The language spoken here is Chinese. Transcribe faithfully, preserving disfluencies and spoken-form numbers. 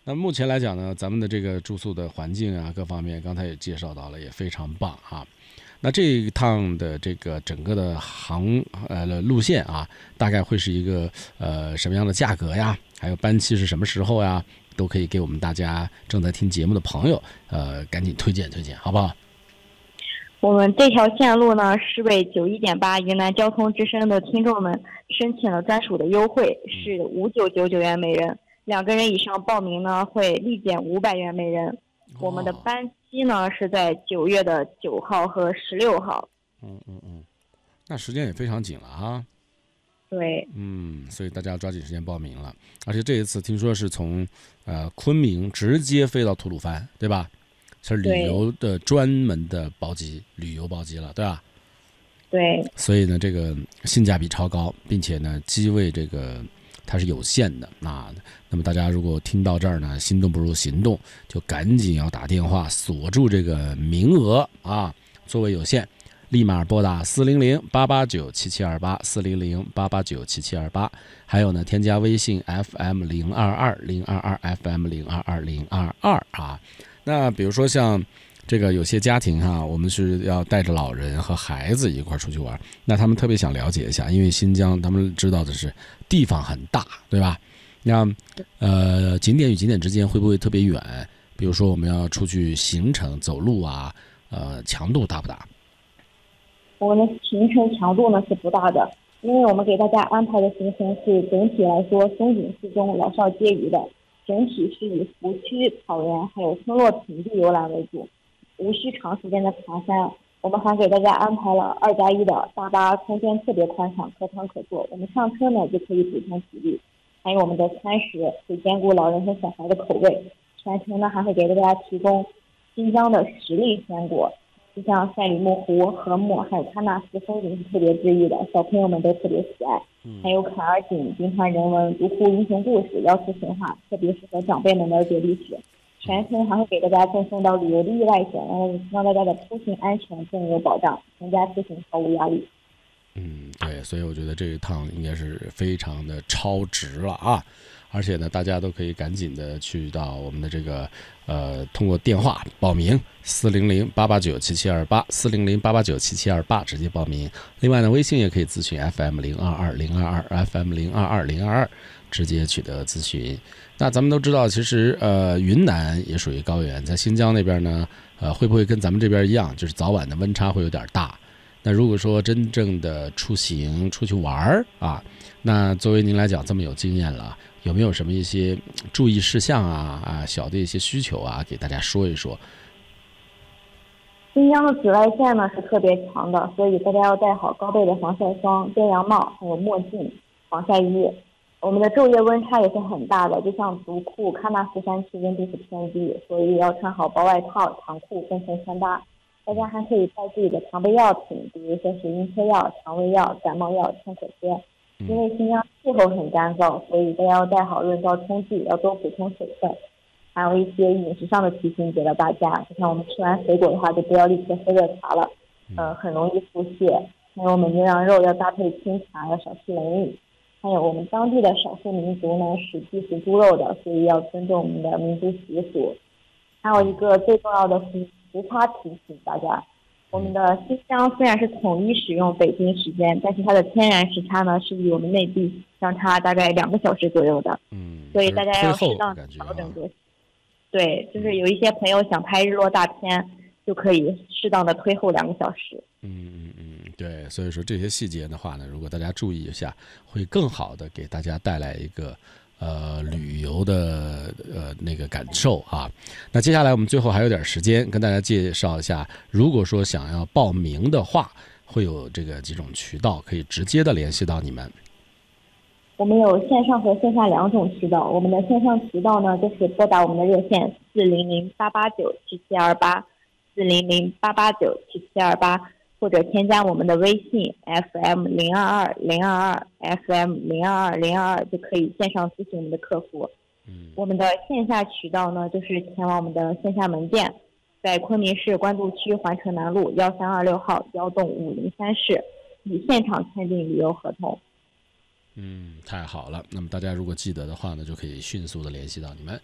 那目前来讲呢，咱们的这个住宿的环境啊，各方面刚才也介绍到了，也非常棒啊。那这一趟的这个整个的航呃路线啊，大概会是一个呃什么样的价格呀？还有班期是什么时候呀？都可以给我们大家正在听节目的朋友，呃，赶紧推荐推荐，好不好？ 我们这条线路呢，是为九一点八云南交通之声的听众们申请了专属的优惠，是五九九九元每人，两个人以上报名呢会立减五百元每人。我们的班期呢是在九月的九号和十六号。 嗯嗯嗯，那时间也非常紧了啊。 对， 嗯，所以大家要抓紧时间报名了。而且这一次听说是从呃昆明直接飞到吐鲁番，对吧？是旅游的专门的包机，旅游包机了，对吧？ 对。 所以呢，这个性价比超高，并且呢，机位这个它是有限的啊。那么大家如果听到这儿呢，心动不如行动，就赶紧要打电话锁住这个名额啊，座位有限。立马拨打四零零八八九七七二八四零零八八九七七二八，还有呢，添加微信 F M 零二二零二二 F M 零二二零二二啊。那比如说像这个有些家庭哈、啊，我们是要带着老人和孩子一块出去玩，那他们特别想了解一下，因为新疆他们知道的是地方很大，对吧？那呃，景点与景点之间会不会特别远？比如说我们要出去行程走路啊，呃，强度大不大？ 我们的行程强度呢是不大的，因为我们给大家安排的行程是整体来说松紧适中、老少皆宜的，整体是以湖区、草原还有村落平地游览为主，无需长时间的爬山。我们还给大家安排了二加一的大巴，空间特别宽敞，可躺可坐。我们上车呢就可以补充体力，还有我们的餐食会兼顾老人和小孩的口味。全程呢还会给大家提供新疆的实力鲜果。就像赛里木湖、禾木还有喀纳斯风景是特别治愈的，小朋友们都特别喜爱。还有坎儿井、兵团人文、独库英雄故事、瑶池神话，特别适合长辈们了解历史。全程还会给大家赠送到旅游的意外险，让大家的出行安全更有保障，全家出行毫无压力。 嗯，对，所以我觉得这一趟应该是非常的超值了啊！而且呢，大家都可以赶紧的去到我们的这个呃，通过电话报名四零零八八九七七二八四零零八八九七七二八直接报名。另外呢，微信也可以咨询 F M 零二二零二二 F M 零二二零二二，直接取得咨询。那咱们都知道，其实呃，云南也属于高原，在新疆那边呢，呃，会不会跟咱们这边一样，就是早晚的温差会有点大？那如果说真正的出行出去玩啊，那作为您来讲这么有经验了，有没有什么一些注意事项啊啊小的一些需求啊，给大家说一说？ 新疆的紫外线呢是特别强的，所以大家要戴好高倍的防晒霜、遮阳帽，还有墨镜、防晒衣。我们的昼夜温差也是很大的，就像独库、喀纳斯山区温度是偏低，所以要穿好薄外套、长裤分层穿搭。大家还可以带自己的常备药品，比如说是晕车药、肠胃药、感冒药、创可贴。因为新疆气候很干燥，所以大家要带好润燥冲剂，要多补充水分。还有一些饮食上的提醒给了大家，就像我们吃完水果的话，就不要立刻喝热茶了，呃，很容易腹泻。还有我们牛羊肉要搭配清茶，要少吃冷饮。还有我们当地的少数民族呢是忌食猪肉的，所以要尊重我们的民族习俗。还有一个最重要的是时差提醒大家，我们的新疆虽然是统一使用北京时间，但是它的天然时差呢是与我们内地相差大概两个小时左右的， 嗯， 所以大家要适当调整作息。对，就是有一些朋友想拍日落大片，就可以适当的推后两个小时。 嗯嗯嗯，对，所以说这些细节的话呢，如果大家注意一下，会更好的给大家带来一个呃旅游的呃那个感受啊。那接下来我们最后还有点时间，跟大家介绍一下，如果说想要报名的话，会有这个几种渠道可以直接的联系到你们。 我们有线上和线下两种渠道。我们的线上渠道呢，就是拨打我们的热线四零零八八九七七二八四零零八八九七七二八，或者添加我们的微信 F M 零二二零二二 F M 零二二零二二，就可以线上咨询我们的客服。 嗯， 我们的线下渠道呢，就是前往我们的线下门店，在昆明市官渡区环城南路幺三二六号幺栋五零三室，以现场签订旅游合同。 嗯，太好了。那么大家如果记得的话呢，就可以迅速的联系到你们。